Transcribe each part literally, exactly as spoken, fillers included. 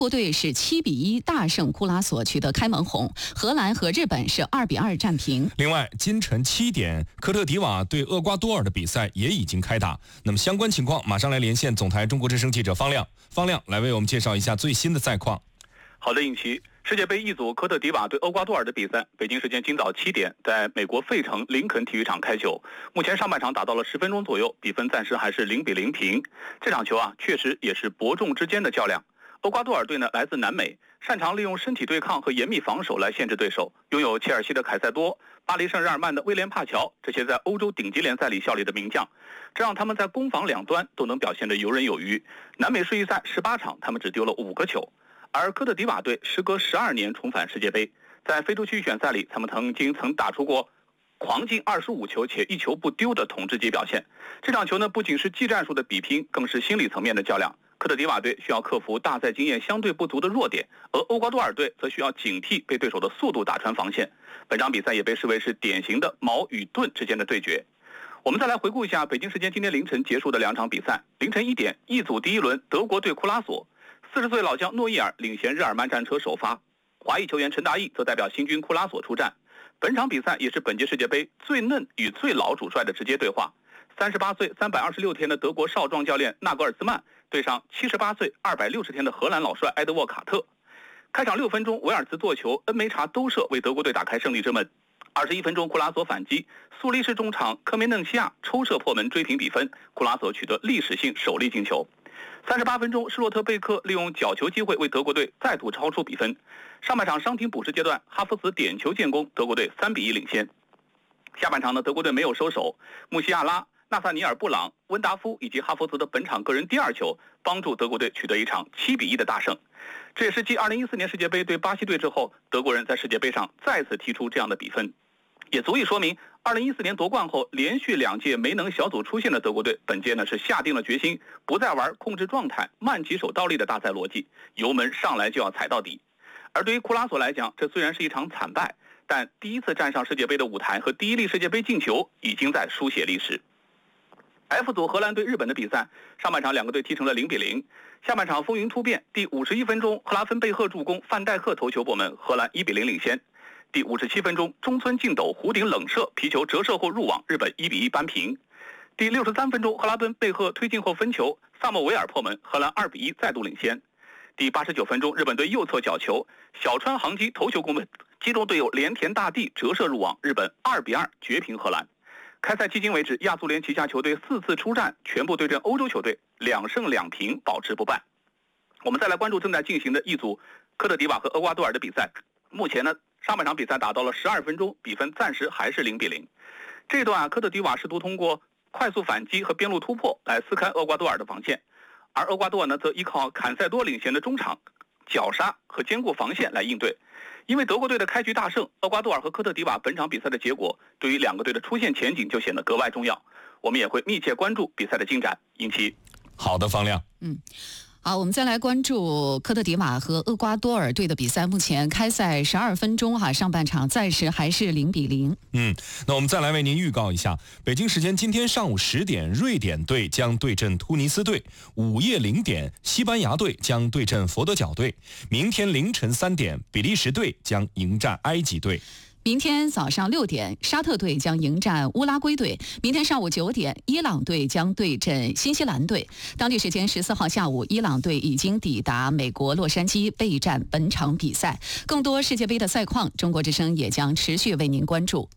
国队是七比一大胜库拉索，取得开门红。荷兰和日本是二比二战平。 另外，今晨七点，科特迪瓦对厄瓜多尔的比赛也已经开打。那么相关情况，马上来连线总台中国之声记者方亮。方亮来为我们介绍一下最新的赛况。 好的，尹奇。世界杯一组科特迪瓦对厄瓜多尔的比赛，北京时间今早七点，在美国费城林肯体育场开球。目前上半场打到了十分钟左右，比分暂时还是零比零平。这场球啊，确实也是伯仲之间的较量。厄瓜多尔队呢来自南美，擅长利用身体对抗和严密防守来限制对手，拥有切尔西的凯塞多、巴黎圣日耳曼的威廉帕乔这些在欧洲顶级联赛里效力的名将，这让他们在攻防两端都能表现得游刃有余。南美世预赛十八场，他们只丢了五个球。而科特迪瓦队时隔十二年重返世界杯，在非洲区预选赛里，他们曾经曾打出过狂进二十五球且一球不丢的统治级表现。这场球呢，不仅是技战术的比拼，更是心理层面的较量。科特迪瓦队需要克服大赛经验相对不足的弱点，而厄瓜多尔队则需要警惕被对手的速度打穿防线。本场比赛也被视为是典型的矛与盾之间的对决。我们再来回顾一下北京时间今天凌晨结束的两场比赛。凌晨一点，一组第一轮，德国对库拉索，四十岁老将诺伊尔领衔日耳曼战车首发，华裔球员陈大义则代表新军库拉索出战。本场比赛也是本届世界杯最嫩与最老主帅的直接对话。三十八岁三百二十六天的德国少壮教练纳格尔兹曼对上七十八岁二百六十天的荷兰老帅埃德沃卡特。开场六分钟，维尔茨做球，恩梅查兜射为德国队打开胜利之门。二十一分钟，库拉索反击，苏黎世中场科梅嫩西亚抽射破门追平比分，库拉索取得历史性首粒进球。三十八分钟，施洛特贝克利用角球机会为德国队再度超出比分。上半场伤停补时阶段，哈弗茨点球建功，德国队三比一领先。下半场呢，德国队没有收手，穆西亚拉、纳萨尼尔·布朗、温达夫以及哈弗茨的本场个人第二球，帮助德国队取得一场七比一的大胜。这也是继二零一四年世界杯对巴西队之后，德国人在世界杯上再次踢出这样的比分，也足以说明二零一四年夺冠后连续两届没能小组出线的德国队，本届呢是下定了决心，不再玩控制状态、慢起手倒立的大赛逻辑，油门上来就要踩到底。而对于库拉索来讲，这虽然是一场惨败，但第一次站上世界杯的舞台和第一粒世界杯进球已经在书写历史。F 组荷兰对日本的比赛，上半场两个队踢成了零比零，下半场风云突变，第五十一分钟，赫拉芬贝赫助攻，范戴克头球破门，荷兰一比零领先。第五十七分钟，中村敬斗弧顶冷射，皮球折射后入网，日本一比一扳平。第六十三分钟，赫拉芬贝赫推进后分球，萨莫维尔破门，荷兰二比一再度领先。第八十九分钟，日本队右侧角球，小川航基头球攻门，击中队友连田大地折射入网，日本二比二绝平荷兰。开赛迄今为止，亚足联旗下球队四次出战，全部对阵欧洲球队，两胜两平，保持不败。我们再来关注正在进行的一组科特迪瓦和厄瓜多尔的比赛。目前呢，上半场比赛打到了十二分钟，比分暂时还是零比零。这段啊，科特迪瓦试图通过快速反击和边路突破来撕开厄瓜多尔的防线，而厄瓜多尔呢，则依靠坎塞多领衔的中场绞杀和兼顾防线来应对。因为德国队的开局大胜，厄瓜多尔和科特迪瓦本场比赛的结果对于两个队的出线前景就显得格外重要。我们也会密切关注比赛的进展。尹奇， 好的，方亮。 嗯。好，我们再来关注科特迪瓦和厄瓜多尔队的比赛。目前开赛十二分钟哈，上半场暂时还是零比零。 嗯，那我们再来为您预告一下，北京时间今天上午十点，瑞典队将对阵突尼斯队；午夜零点，西班牙队将对阵佛得角队；明天凌晨三点，比利时队将迎战埃及队。 明天早上六点，沙特队将迎战乌拉圭队。明天上午九点，伊朗队将对阵新西兰队。当地时间十四号下午，伊朗队已经抵达美国洛杉矶备战本场比赛。更多世界杯的赛况，中国之声也将持续为您关注。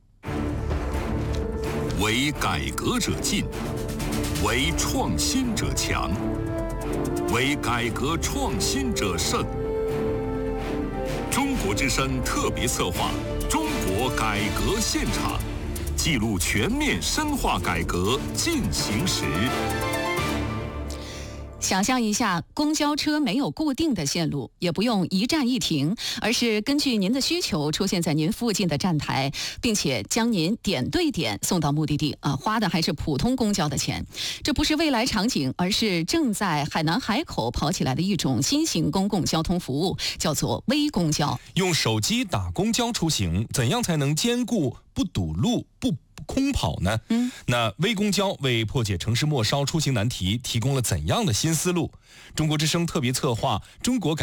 为改革者进，为创新者强，为改革创新者胜。中国之声特别策划《中国改革现场》，记录全面深化改革进行时。 想象一下，公交车没有固定的线路，也不用一站一停，而是根据您的需求出现在您附近的站台，并且将您点对点送到目的地啊，花的还是普通公交的钱。这不是未来场景，而是正在海南海口跑起来的一种新型公共交通服务，叫做微公交。 用手机打公交出行，怎样才能兼顾不堵路、不空跑呢？ 嗯， 那微公交为破解城市末梢出行难题提供了怎样的新思路？中国之声特别策划中国改